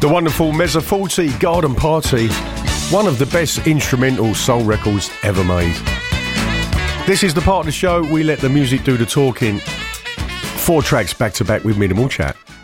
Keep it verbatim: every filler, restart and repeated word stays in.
The wonderful Mezza forty Garden Party, one of the best instrumental soul records ever made. This is the part of the show we let the music do the talking. Four tracks back to back with minimal chat.